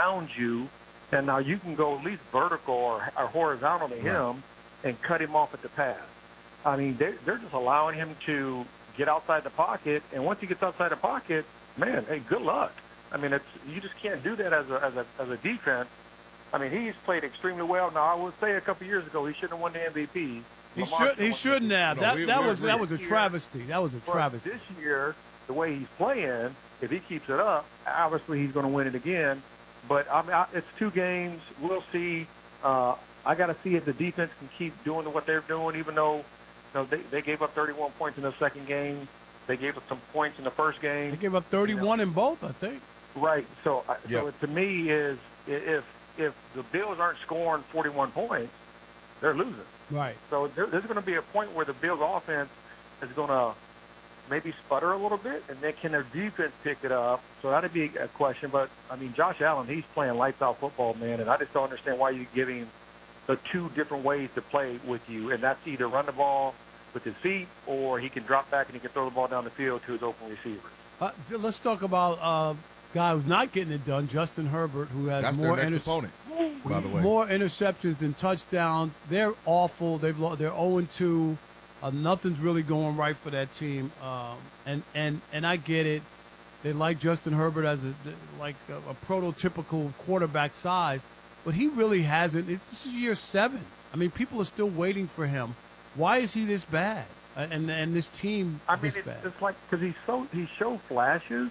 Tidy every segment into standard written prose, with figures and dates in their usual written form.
around you, and now you can go at least vertical or horizontal to him and cut him off at the pass. I mean, they're just allowing him to get outside the pocket, and once he gets outside the pocket, man, hey, good luck. I mean, you just can't do that as a defense. I mean, he's played extremely well. Now, I would say a couple years ago he shouldn't have won the MVP. He shouldn't have. That was a travesty. That was a travesty. This year, the way he's playing, if he keeps it up, obviously he's going to win it again. But it's 2 games. We'll see. I got to see if the defense can keep doing what they're doing, even though they gave up 31 points in the second game. They gave up some points in the first game. They gave up 31 in both, I think. Right. So to me is if the Bills aren't scoring 41 points, they're losing. Right. So there's going to be a point where the Bills' offense is going to maybe sputter a little bit, and then can their defense pick it up? So that'd be a question. But, I mean, Josh Allen, he's playing lights-out football, man, and I just don't understand why you give him the 2 different ways to play with you, and that's either run the ball with his feet or he can drop back and he can throw the ball down the field to his open receivers. Let's talk about guy who's not getting it done, Justin Herbert, who has more opponent, by the way. More interceptions than touchdowns. They're awful. They're 0-2. Nothing's really going right for that team. And I get it. They like Justin Herbert as a prototypical quarterback size, but he really hasn't. This is year 7. I mean, people are still waiting for him. Why is he this bad? And this team this bad? It's like because he showed flashes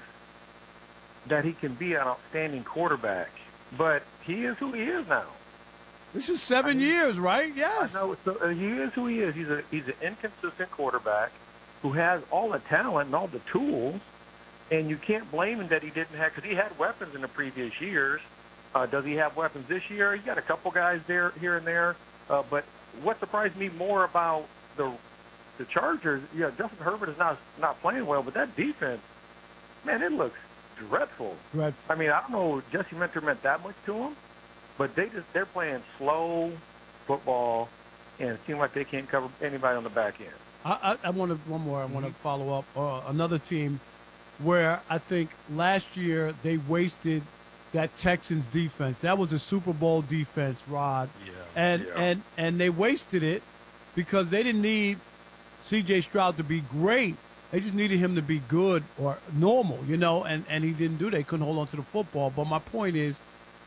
that he can be an outstanding quarterback, but he is who he is now. This is 7 years, right? Yes. I know. So, he is who he is. He's an inconsistent quarterback who has all the talent and all the tools, and you can't blame him that he didn't have, because he had weapons in the previous years. Does he have weapons this year? He got a couple guys there, here and there. But what surprised me more about the Chargers, Justin Herbert is not playing well, but that defense, man, it looks dreadful. I mean, I don't know if Jesse Minter meant that much to him, but they're playing slow football, and it seems like they can't cover anybody on the back end. I want to follow up. Another team where I think last year they wasted that Texans defense. That was a Super Bowl defense, Rod. Yeah. And they wasted it because they didn't need C.J. Stroud to be great. They just needed him to be good or normal, and he didn't do that. He couldn't hold on to the football. But my point is,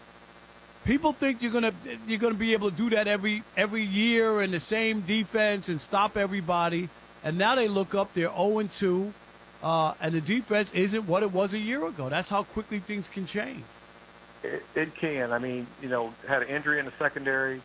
people think you're gonna be able to do that every year in the same defense and stop everybody. And now they look up, they're 0-2, and the defense isn't what it was a year ago. That's how quickly things can change. It can. I mean, had an injury in the secondary,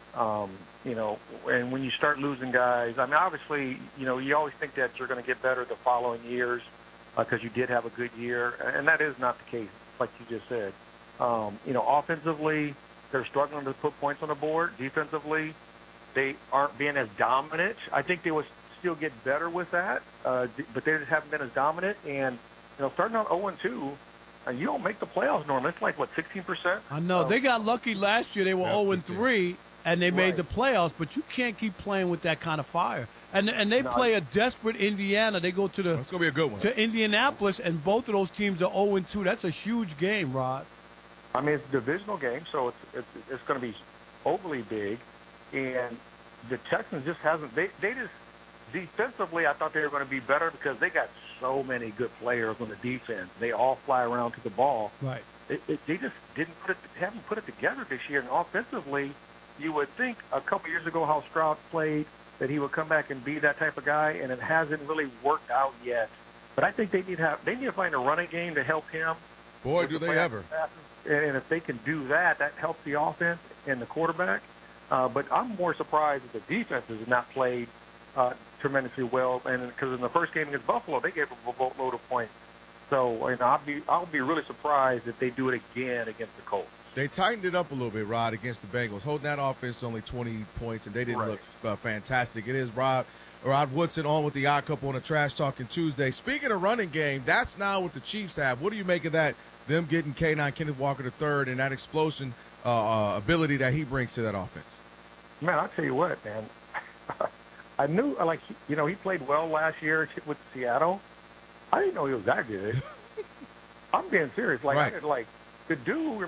and when you start losing guys, I mean, obviously, you always think that you're going to get better the following years because you did have a good year, and that is not the case, like you just said. Offensively, they're struggling to put points on the board. Defensively, they aren't being as dominant. I think they would still get better with that, but they just haven't been as dominant. And, starting out 0-2, you don't make the playoffs normally. It's like, 16%? I know. They got lucky last year. They were 0-3, and they made the playoffs, but you can't keep playing with that kind of fire. And they play a desperate Indiana. They go to it's gonna be a good one. To Indianapolis, and both of those teams are 0-2. That's a huge game, Rod. I mean, it's a divisional game, so it's going to be overly big. And the Texans just hasn't. They just defensively, I thought they were going to be better because they got so many good players on the defense. They all fly around to the ball. Right. They just haven't put it together this year. And offensively, you would think a couple years ago how Stroud played that he would come back and be that type of guy, and it hasn't really worked out yet. But I think they need to find a running game to help him. Boy, do they ever. And if they can do that, that helps the offense and the quarterback. But I'm more surprised that the defense has not played tremendously well. And because in the first game against Buffalo, they gave up a boatload of points. So I'll be really surprised if they do it again against the Colts. They tightened it up a little bit, Rod, against the Bengals, holding that offense to only 20 points, and they didn't look fantastic. It is Rod Woodson on with the Odd Couple on a Trash Talking Tuesday. Speaking of running game, that's now what the Chiefs have. What do you make of that? Them getting K9, Kenneth Walker III, and that explosion ability that he brings to that offense. Man, I'll tell you what, man. I knew, he played well last year with Seattle. I didn't know he was that good. I'm being serious. The dude